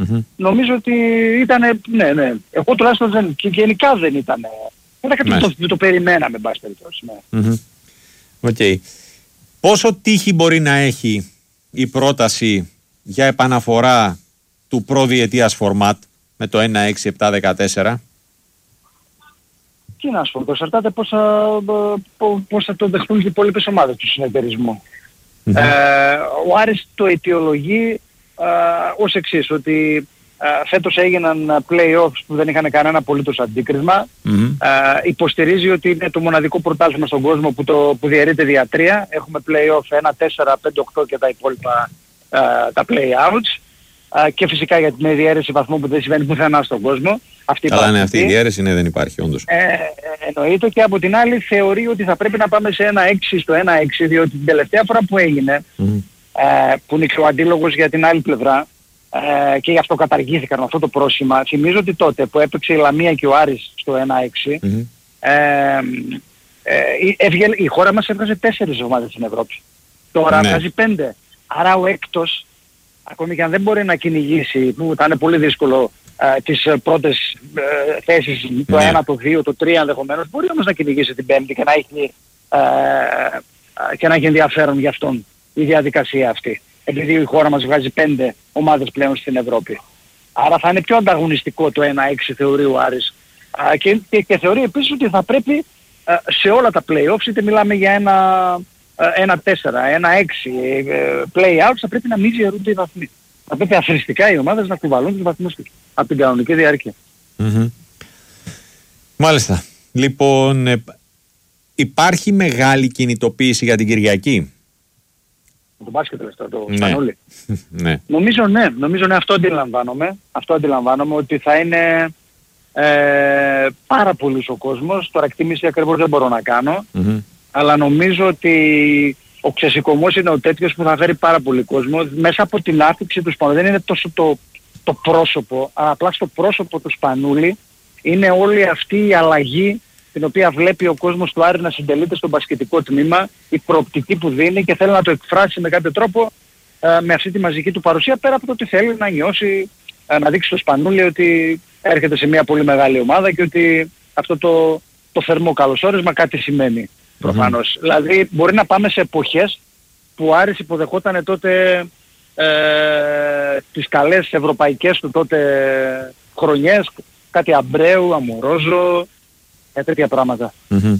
νομίζω ότι ήταν, ναι. Εγώ τουλάχιστον δεν, και γενικά δεν ήταν. Δεν το περιμέναμε, εν πάση περιπτώσει. Οκ. Πόσο τύχη μπορεί να έχει η πρόταση για επαναφορά του προδιετίας φορμάτ με το 1-6-7-14? Τι να σου πω, το εξαρτάται πώς θα το δεχτούν και οι υπόλοιπες ομάδες του συνεταιρισμού. Ο Άρης το αιτιολογεί ως εξής, ότι φέτος έγιναν play-offs που δεν είχαν κανένα απολύτως αντίκρισμα. Υποστηρίζει ότι είναι το μοναδικό πρωτάθλημα στον κόσμο που διαιρείται δια 3. Έχουμε play-off 1, 4, 5, 8 και τα υπόλοιπα τα play-outs. Και φυσικά για την διαίρεση βαθμού που δεν συμβαίνει πουθενά στον κόσμο. Καλά, ναι, αυτή η διαίρεση δεν υπάρχει όντως. Εννοείται, και από την άλλη θεωρεί ότι θα πρέπει να πάμε σε 1-6 στο 1-6, διότι την τελευταία φορά που έγινε, που είναι και ο αντίλογος για την άλλη πλευρά, και γι' αυτό καταργήθηκαν αυτό το πρόσημα. Θυμίζω ότι τότε που έπαιξε η Λαμία και ο Άρης στο 1-6, η χώρα μας έβγαζε 4 ομάδες στην Ευρώπη. Τώρα βγάζει 5. Άρα ο έκτος, ακόμη και αν δεν μπορεί να κυνηγήσει, που θα είναι πολύ δύσκολο, τις πρώτες θέσεις, το 1, το 2, το 3 ενδεχομένως, μπορεί όμως να κυνηγήσει την 5η και να έχει ενδιαφέρον για αυτόν η διαδικασία αυτή. Επειδή η χώρα μας βγάζει 5 ομάδες πλέον στην Ευρώπη. Άρα θα είναι πιο ανταγωνιστικό το 1-6, θεωρεί ο Άρης. Και θεωρεί επίσης ότι θα πρέπει σε όλα τα play-offs, είτε μιλάμε για 1-4, 1-6 play-outs, θα πρέπει να μην διαιρούνται οι βαθμοί. Θα πρέπει αθροιστικά οι ομάδες να κουβαλούν τους βαθμούς τους από την κανονική διάρκεια. Μάλιστα. Λοιπόν, υπάρχει μεγάλη κινητοποίηση για την Κυριακή? Το μπάσκετ το Σπανούλι. Ναι. Νομίζω ναι, αυτό αντιλαμβάνομαι ότι θα είναι πάρα πολύς ο κόσμος. Τώρα εκτίμηση ακριβώς δεν μπορώ να κάνω, αλλά νομίζω ότι ο ξεσηκωμός είναι ο τέτοιος που θα φέρει πάρα πολύ κόσμο. Μέσα από την άφηξη του Σπανούλη δεν είναι τόσο το πρόσωπο, αλλά απλά στο πρόσωπο του Σπανούλη είναι όλη αυτή η αλλαγή την οποία βλέπει ο κόσμος του Άρη να συντελείται στο μπασκετικό τμήμα, η προοπτική που δίνει και θέλει να το εκφράσει με κάποιο τρόπο με αυτή τη μαζική του παρουσία, πέρα από το ότι θέλει να νιώσει, να δείξει στο Σπανούλη ότι έρχεται σε μια πολύ μεγάλη ομάδα και ότι αυτό το θερμό καλωσόρισμα κάτι σημαίνει προφανώς. Δηλαδή μπορεί να πάμε σε εποχές που ο Άρης υποδεχόταν τότε τις καλές ευρωπαϊκές του τότε χρονιές, κάτι Αμπρέου, Αμορόζο, τέτοια πράγματα.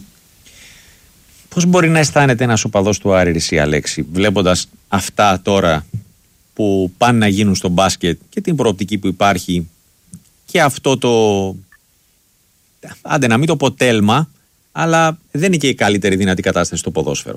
Πώς μπορεί να αισθάνεται ένας οπαδός του Άρη, εσύ Αλέξη, βλέποντας αυτά τώρα που πάνε να γίνουν στο μπάσκετ και την προοπτική που υπάρχει και αυτό άντε να μην το πω τέλμα, αλλά δεν είναι και η καλύτερη δυνατή κατάσταση στο ποδόσφαιρο?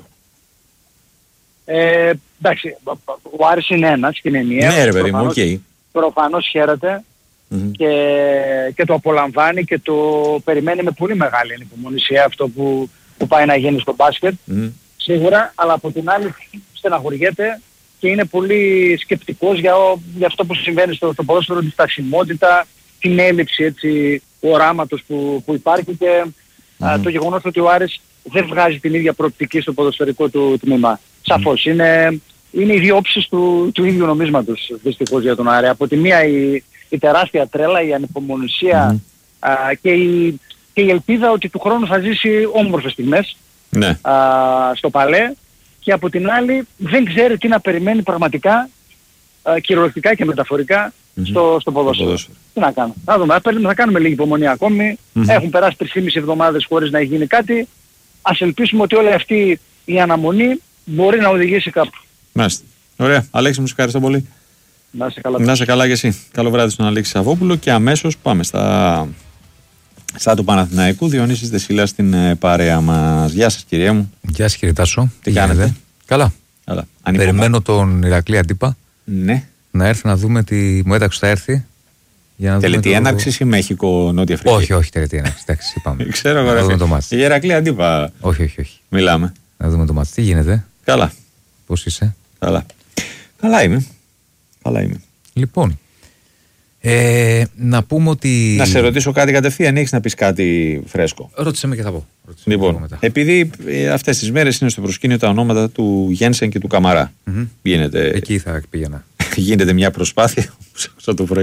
Εντάξει, ο Άρης είναι ένας και είναι ενιαίος. Ναι ρε παιδί μου, οκ. Προφανώς χαίρεται και το απολαμβάνει και το περιμένει με πολύ μεγάλη ανυπομονησία αυτό που πάει να γίνει στο μπάσκετ. Σίγουρα, αλλά από την άλλη στεναχωριέται και είναι πολύ σκεπτικός για αυτό που συμβαίνει στο ποδόσφαιρο, τη στασιμότητα, την έλλειψη έτσι οράματος που υπάρχει και το γεγονός ότι ο Άρης δεν βγάζει την ίδια προοπτική στο ποδοσφαιρικό του τμήμα. Σαφώς είναι οι δύο όψεις του ίδιου νομίσματος δυστυχώς για τον Άρη. Από τη μία η τεράστια τρέλα, η ανυπομονησία και η ελπίδα ότι του χρόνου θα ζήσει όμορφες στιγμές στο Παλέ, και από την άλλη δεν ξέρει τι να περιμένει πραγματικά, κυριολεκτικά και μεταφορικά στο ποδόσφαιρο. Τι να κάνω. Θα δούμε, θα κάνουμε λίγη υπομονή ακόμη. Έχουν περάσει 3,5 εβδομάδες χωρίς να έχει γίνει κάτι. Ας ελπίσουμε ότι όλη αυτή η αναμονή μπορεί να οδηγήσει κάπου. Μάλιστα. Ωραία. Αλέξη, μου σε ευχαριστώ πολύ. Να είσαι καλά. Να είσαι καλά και εσύ. Καλό βράδυ στον Αλέξη Σαββόπουλο και αμέσως πάμε στα του Παναθηναϊκού. Διονύσης Δεσίλας στην παρέα μας. Γεια σας κυρία μου. Γεια σας κύριε Τάσο. Τι κάνετε? Καλά. Περιμένω τον Ηρακλή Αντίπα. Ναι. Να έρθει να δούμε τι μου έταξε θα έρθει. Τελετή έναρξης ή Μέχικο, Νότια Αφρική? Όχι, τελετή έναρξης. Εντάξει, είπαμε. Ξέρω εγώ. Να δούμε το μάτς. Η Ηρακλή Αντίπα. Όχι. Μιλάμε. Να δούμε το μάτς. Τι γίνεται? Καλά. Πώς είσαι? Καλά είμαι. Λοιπόν, να πούμε ότι... Να σε ρωτήσω κάτι κατευθείαν, έχεις να πεις κάτι φρέσκο? Ρώτησε με και θα πω. Λοιπόν, επειδή αυτές τις μέρες είναι στο προσκήνιο τα ονόματα του Γένσεν και του Καμαρά. Εκεί θα πήγαινα. Γίνεται μια προσπάθεια, σαν το πρωί